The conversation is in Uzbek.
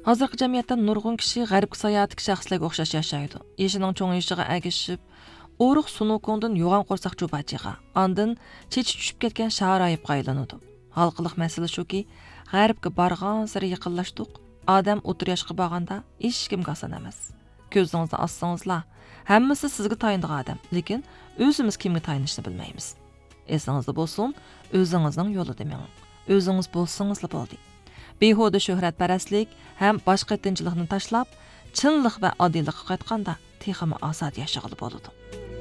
Hozirgi jamiyatda nurg'un kishi g'arbga sayohatlik shaxslarga o'xshash yashaydi. Yeshining cho'ng'ishiga agishib, o'riq sunukongdan yo'g'on qo'rsoq cho'bachiga, ondan chechi tushib ketgan sharayib qaylanadi. Halqiliq masala shuki, g'arbga borgan sari yaqinlashdik. Odam o'tir yoshga borganda hech kimga oson emas. Ko'zingizni ossangizlar, hammasi sizga tayindigan odam, lekin o'zimiz kimga tayinishni bilmaymiz. Esingizda bo'lsin, o'zingizning yo'lida meng. O'zingiz bo'lsangizlar bo'ldi. Behuda shuhratparastlik ham boshqa tinchlikni tashlab, chinlik va oddiylikqa qaytganda texmi osat yashag'ili bo'ladi.